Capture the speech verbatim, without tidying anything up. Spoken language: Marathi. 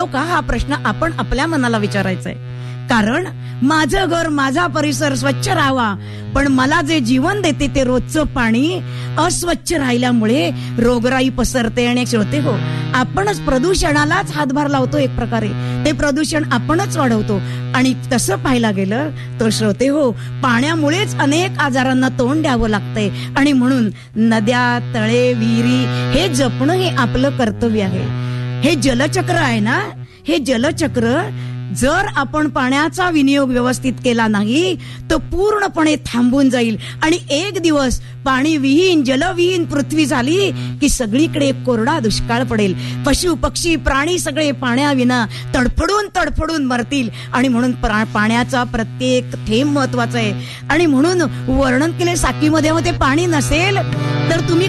राहतो का, हा प्रश्न आपण आपल्या मनाला विचारायचा आहे. कारण माझं घर, माझा परिसर स्वच्छ राहावा, पण मला जे जीवन देते ते रोजचं पाणी अस्वच्छ राहिल्यामुळे रोगराई पसरते. आणि श्रोते हो, आपणच प्रदूषणालाच हातभार लावतो एक प्रकारे. ते प्रदूषण आपणच वाढवतो. आणि तसं पाहायला गेलं तर श्रोते हो, पाण्यामुळेच अनेक आजारांना तोंड द्यावं लागतंय. आणि म्हणून नद्या, तळे, विहिरी हे जपणं हे आपलं कर्तव्य आहे. हे जलचक्र आहे ना, हे जलचक्र जर आपण पाण्याचा विनियोग व्यवस्थित केला नाही तर पूर्णपणे थांबून जाईल. आणि एक दिवस पाणी विहीन, जलविहीन पृथ्वी झाली की सगळीकडे कोरडा दुष्काळ पडेल. पशु पक्षी प्राणी सगळे पाण्याविना तडफडून तडफडून मरतील. आणि म्हणून पाण्याचा प्रत्येक थेंब महत्वाचा आहे. आणि म्हणून वर्णन केले साकीमध्ये, ते पाणी नसेल तर तुम्ही